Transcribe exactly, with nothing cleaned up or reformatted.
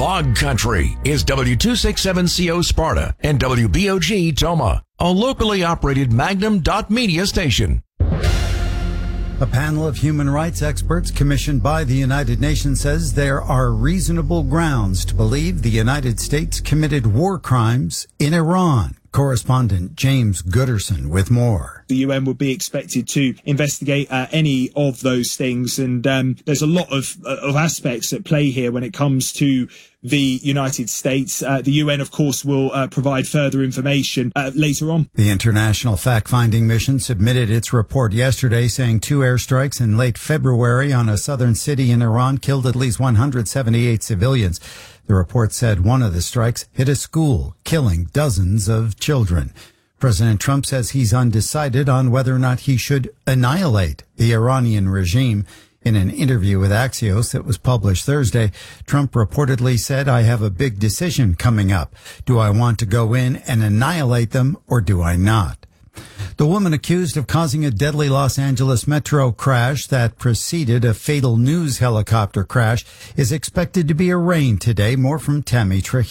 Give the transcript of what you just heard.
Log Country is W two sixty-seven C O Sparta and W B O G Toma, a locally operated Magnum dot media station. A panel of human rights experts commissioned by the United Nations says there are reasonable grounds to believe the United States committed war crimes in Iran. Correspondent James Gooderson with more. The U N would be expected to investigate uh, any of those things, and um, there's a lot of uh, of aspects at play here when it comes to the United States. Uh, the U N, of course, will uh, provide further information uh, later on. The International Fact-Finding Mission submitted its report yesterday saying two airstrikes in late February on a southern city in Iran killed at least one hundred seventy-eight civilians. The report said one of the strikes hit a school, killing dozens of children. President Trump says he's undecided on whether or not he should annihilate the Iranian regime. In an interview with Axios that was published Thursday, Trump reportedly said, "I have a big decision coming up. Do I want to go in and annihilate them, or do I not?" The woman accused of causing a deadly Los Angeles metro crash that preceded a fatal news helicopter crash is expected to be arraigned today. More from Tammy Trujillo.